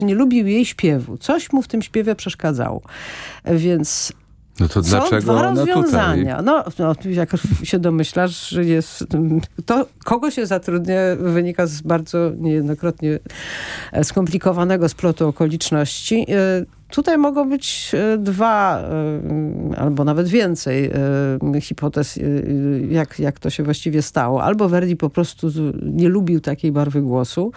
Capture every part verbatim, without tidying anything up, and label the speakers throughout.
Speaker 1: nie lubił jej śpiewu. Coś mu w tym śpiewie przeszkadzało. Więc
Speaker 2: no to
Speaker 1: są
Speaker 2: dlaczego
Speaker 1: dwa
Speaker 2: ona
Speaker 1: rozwiązania.
Speaker 2: tutaj?
Speaker 1: No, no, jak się domyślasz, że jest... To, kogo się zatrudnia, wynika z bardzo niejednokrotnie skomplikowanego splotu okoliczności. Tutaj mogą być dwa, albo nawet więcej hipotez, jak, jak to się właściwie stało. Albo Verdi po prostu nie lubił takiej barwy głosu,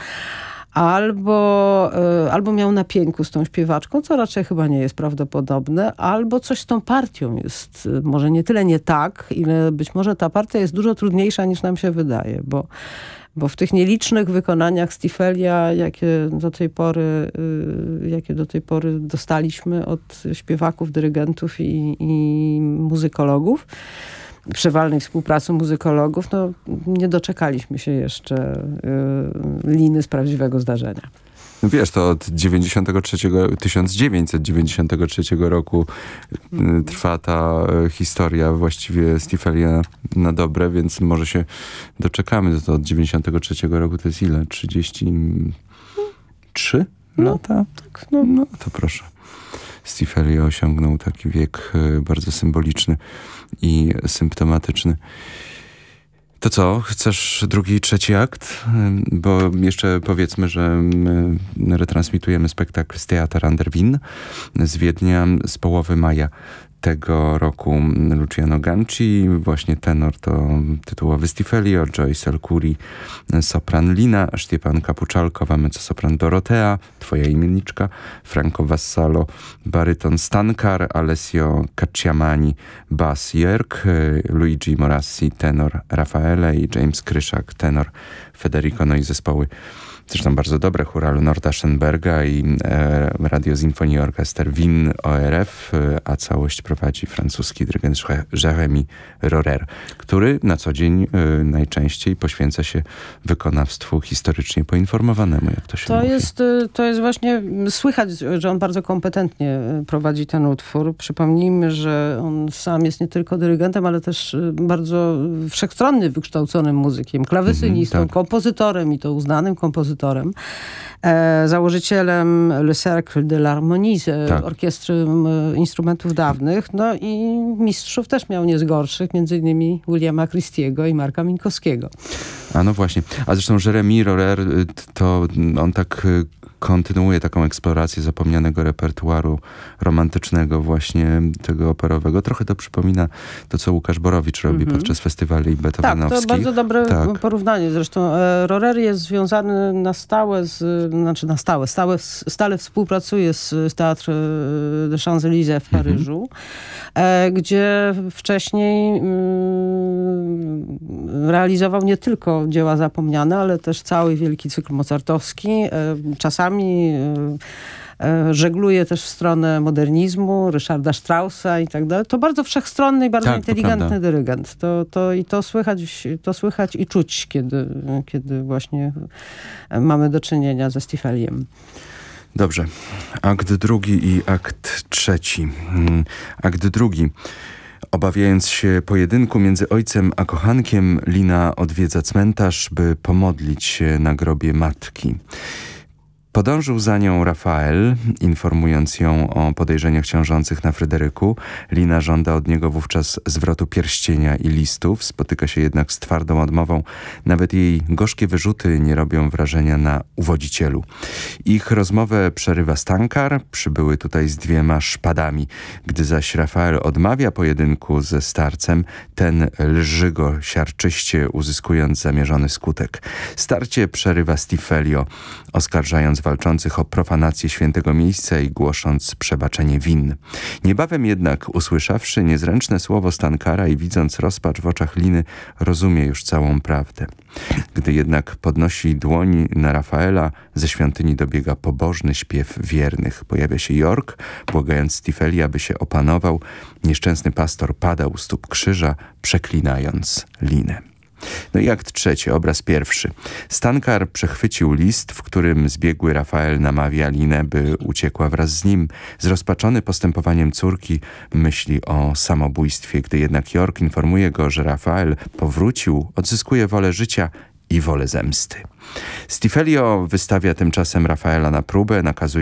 Speaker 1: Albo, albo miał na pięku z tą śpiewaczką, co raczej chyba nie jest prawdopodobne, albo coś z tą partią jest może nie tyle nie tak, ile być może ta partia jest dużo trudniejsza niż nam się wydaje, bo, bo w tych nielicznych wykonaniach Stifelia, jakie do tej pory, jakie do tej pory dostaliśmy od śpiewaków, dyrygentów i, i muzykologów, przewalnej współpracy muzykologów, no nie doczekaliśmy się jeszcze y, liny z prawdziwego zdarzenia.
Speaker 2: No wiesz, to od tysiąc dziewięćset dziewięćdziesiątego trzeciego roku y, trwa ta y, historia właściwie Stifelia na dobre, więc może się doczekamy. To od dziewięćdziesiątego trzeciego roku to jest ile? trzydzieści trzy
Speaker 1: no,
Speaker 2: lata?
Speaker 1: Tak, no.
Speaker 2: no to proszę. Stifelio osiągnął taki wiek y, bardzo symboliczny i symptomatyczny. To co? Chcesz drugi, trzeci akt? Bo jeszcze powiedzmy, że my retransmitujemy spektakl z Theater an der Wien z Wiednia z połowy maja tego roku. Luciano Ganci, właśnie tenor to tytułowy Stifelio, Joyce El-Khoury, sopran Lina, Szczepan Kapuczalkowa, mezzosopran Dorotea, twoja imienniczka, Franco Vassallo, baryton Stankar, Alessio Cacciamani, bas Jörg, Luigi Morassi, tenor Raffaele i James Kryszak, tenor Federico, no i zespoły zresztą bardzo dobre, chóralu Norda Schoenberga i e, Radio Sinfonie Orchester Wien O R F, e, a całość prowadzi francuski dyrygent Jérémy Rorer, który na co dzień e, najczęściej poświęca się wykonawstwu historycznie poinformowanemu, jak to się
Speaker 1: to
Speaker 2: mówi.
Speaker 1: Jest, to jest właśnie, słychać, że on bardzo kompetentnie prowadzi ten utwór. Przypomnijmy, że on sam jest nie tylko dyrygentem, ale też bardzo wszechstronnie wykształconym muzykiem, klawesynistą,
Speaker 2: mm, tak.
Speaker 1: kompozytorem i to uznanym kompozytorem. E, założycielem Le Cercle de l'Harmonie, tak. orkiestry instrumentów dawnych, no i mistrzów też miał nie z gorszych, między innymi Williama Christiego i Marka Minkowskiego.
Speaker 2: A no właśnie. A zresztą Jérémy Rorer, to on tak kontynuuje taką eksplorację zapomnianego repertuaru romantycznego, właśnie tego operowego. Trochę to przypomina to, co Łukasz Borowicz robi mm-hmm. podczas festiwali beethovenowskich.
Speaker 1: Tak, to bardzo dobre
Speaker 2: tak.
Speaker 1: porównanie. Zresztą e, Rorer jest związany na stałe, z, znaczy na stałe, stałe stale współpracuje z, z Teatr de Champs-Élysées w Paryżu, mm-hmm. e, gdzie wcześniej mm, realizował nie tylko dzieła zapomniane, ale też cały wielki cykl mozartowski. E, czasami e, żegluje też w stronę modernizmu, Ryszarda Straussa i tak dalej. To bardzo wszechstronny i bardzo
Speaker 2: tak,
Speaker 1: inteligentny
Speaker 2: to
Speaker 1: dyrygent. To, to, I to słychać, to słychać i czuć, kiedy, kiedy właśnie mamy do czynienia ze Stifeliem.
Speaker 2: Dobrze. Akt drugi i akt trzeci. Akt drugi. Obawiając się pojedynku między ojcem a kochankiem, Lina odwiedza cmentarz, by pomodlić się na grobie matki. Podążył za nią Rafael, informując ją o podejrzeniach ciążących na Fryderyku. Lina żąda od niego wówczas zwrotu pierścienia i listów, spotyka się jednak z twardą odmową. Nawet jej gorzkie wyrzuty nie robią wrażenia na uwodzicielu. Ich rozmowę przerywa Stankar, przybyły tutaj z dwiema szpadami. Gdy zaś Rafael odmawia pojedynku ze starcem, ten lży go siarczyście, uzyskując zamierzony skutek. Starcie przerywa Stifelio, oskarżając walczących o profanację świętego miejsca i głosząc przebaczenie win. Niebawem jednak, usłyszawszy niezręczne słowo Stankara i widząc rozpacz w oczach Liny, rozumie już całą prawdę. Gdy jednak podnosi dłoń na Rafaela, ze świątyni dobiega pobożny śpiew wiernych. Pojawia się York, błagając Stifelia, by się opanował. Nieszczęsny pastor pada u stóp krzyża, przeklinając Linę. No i akt trzeci, obraz pierwszy. Stankar przechwycił list, w którym zbiegły Rafael namawia Linę, by uciekła wraz z nim. Zrozpaczony postępowaniem córki myśli o samobójstwie. Gdy jednak York informuje go, że Rafael powrócił, odzyskuje wolę życia i wolę zemsty. Stifelio wystawia tymczasem Rafaela na próbę, nakazuje